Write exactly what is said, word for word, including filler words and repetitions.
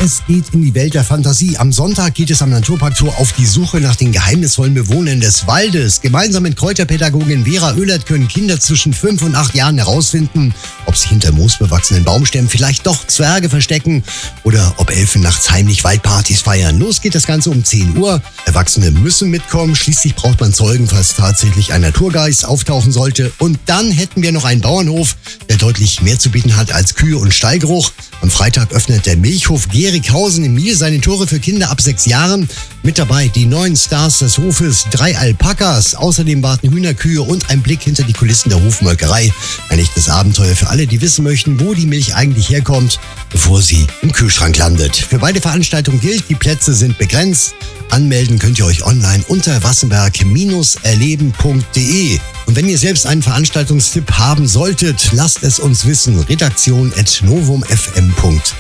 Es geht in die Welt der Fantasie. Am Sonntag geht es am Naturpark Tour auf die Suche nach den geheimnisvollen Bewohnern des Waldes. Gemeinsam mit Kräuterpädagogin Vera Oehlert können Kinder zwischen fünf und acht Jahren herausfinden, ob sich hinter moosbewachsenen Baumstämmen vielleicht doch Zwerge verstecken oder ob Elfen nachts heimlich Waldpartys feiern. Los geht das Ganze um zehn Uhr. Erwachsene müssen mitkommen. Schließlich braucht man Zeugen, falls tatsächlich ein Naturgeist auftauchen sollte. Und dann hätten wir noch einen Bauernhof, der deutlich mehr zu bieten hat als Kühe und Stallgeruch. Am Freitag öffnet der Milchhof Gerighausen in Miel seine Tore für Kinder ab sechs Jahren. Mit dabei die neuen Stars des Hofes, drei Alpakas, außerdem warten Hühnerkühe und ein Blick hinter die Kulissen der Hofmolkerei. Ein echtes Abenteuer für alle, die wissen möchten, wo die Milch eigentlich herkommt, bevor sie im Kühlschrank landet. Für beide Veranstaltungen gilt, die Plätze sind begrenzt. Anmelden könnt ihr euch online unter wassenberg erleben punkt de. Und wenn ihr selbst einen Veranstaltungstipp haben solltet, lasst es uns wissen. Redaktion at novum f m punkt